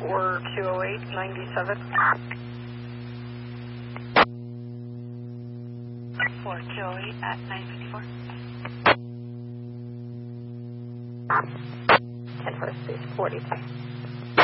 4208-97. 4208 at 954. 10 first, please. 42.